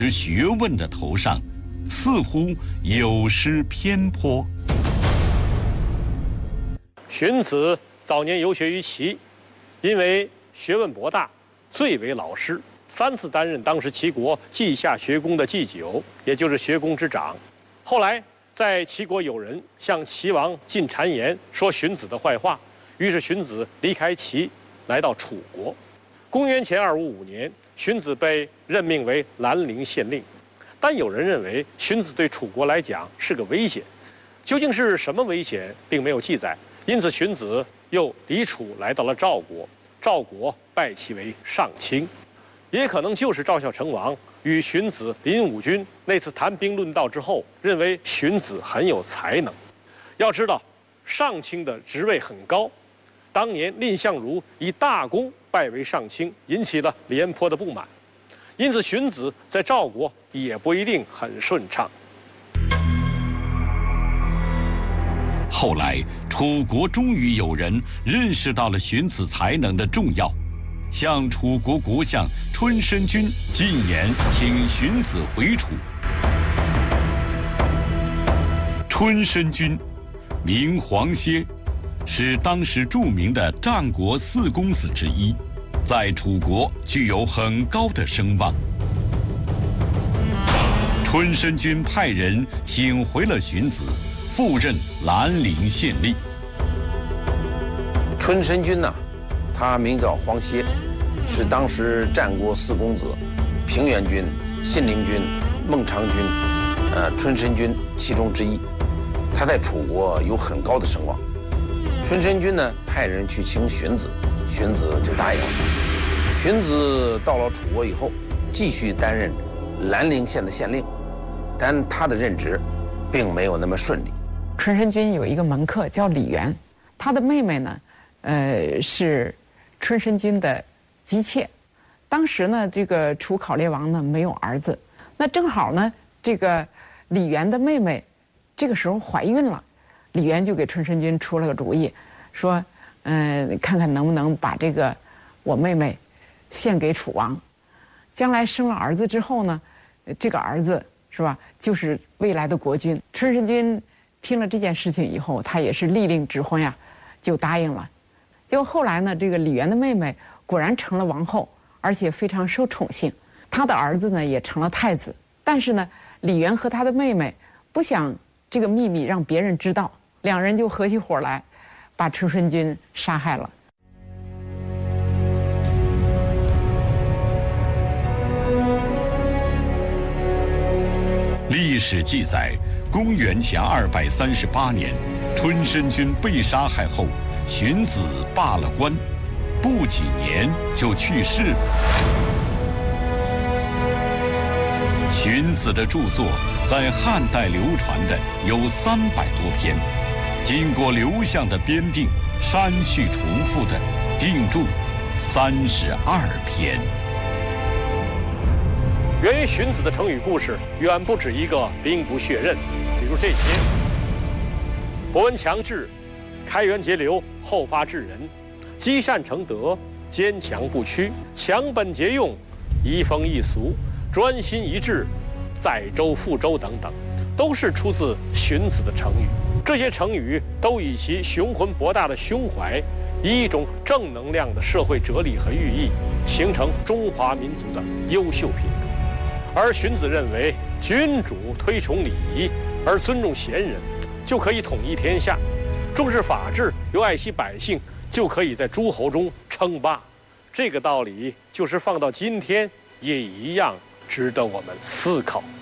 学问的头上，似乎有失偏颇。 荀子早年游学于齐，因为学问博大，最为老师，3次担任当时齐国稷下学宫的祭酒，也就是学宫之长。后来在齐国有人向齐王进谗言，说荀子的坏话，于是荀子离开齐，来到楚国。公元前255年，荀子被任命为兰陵县令，但有人认为荀子对楚国来讲是个危险，究竟是什么危险，并没有记载。因此，荀子又离楚来到了赵国，赵国拜其为上卿，也可能就是赵孝成王与荀子、林武君那次谈兵论道之后，认为荀子很有才能。要知道，上卿的职位很高，当年蔺相如以大功拜为上卿，引起了廉颇的不满，因此荀子在赵国也不一定很顺畅。 后来，楚国终于有人认识到了荀子才能的重要，向楚国国相春申君进言，请荀子回楚。春申君，名黄歇，是当时著名的战国4公子之一，在楚国具有很高的声望。春申君派人请回了荀子，复任兰陵县令。 春申君呢，他名叫黄歇，是当时战国4公子平原君、信陵君、孟尝君、春申君其中之一。他在楚国有很高的声望。春申君呢，派人去请荀子，荀子就答应了。荀子到了楚国以后，继续担任兰陵县的县令，但他的任职并没有那么顺利。 春申君有一个门客叫李元，他的妹妹呢，是春申君的姬妾。当时呢，这个楚考烈王呢没有儿子，那正好呢，这个李元的妹妹这个时候怀孕了，李元就给春申君出了个主意，说，看看能不能把这个我妹妹献给楚王，将来生了儿子之后呢，这个儿子是吧，就是未来的国君。春申君听了这件事情以后，他也是立令指婚呀，就答应了。结果后来呢，这个李元的妹妹果然成了王后，而且非常受宠幸。他的儿子呢也成了太子。但是呢，李元和他的妹妹不想这个秘密让别人知道，两人就合起伙来，把春申君杀害了。 历史记载，公元前238年，春申君被杀害后，荀子罢了官，不几年就去世了。荀子的著作在汉代流传的有300多篇，经过刘向的编订，删去重复的，定著32篇。 源于荀子的成语故事远不止一个兵不血刃，比如这些：博闻强志，开源节流，后发制人，积善成德，坚强不屈，强本节用，移风易俗，专心一致，载舟覆舟等等，都是出自荀子的成语。这些成语都以其雄浑博大的胸怀，以一种正能量的社会哲理和寓意，形成中华民族的优秀品格。而荀子认为，君主推崇礼仪而尊重贤人，就可以统一天下；重视法治又爱惜百姓，就可以在诸侯中称霸。这个道理就是放到今天也一样值得我们思考。